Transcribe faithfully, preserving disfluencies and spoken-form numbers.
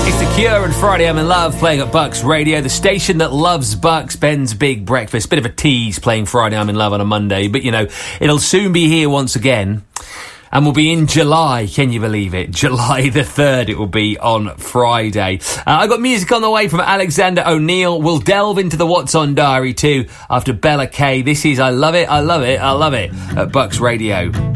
It's The Cure and Friday I'm in Love playing at Bucks Radio, the station that loves Bucks, Ben's Big Breakfast. Bit of a tease playing Friday I'm in Love on a Monday, but you know, it'll soon be here once again. And we'll be in July, can you believe it? July the third it will be on Friday. Uh, I got music on the way from Alexander O'Neill. We'll delve into the What's On Diary too after Bella Kay. This is I Love It, I Love It, I Love It at Bucks Radio.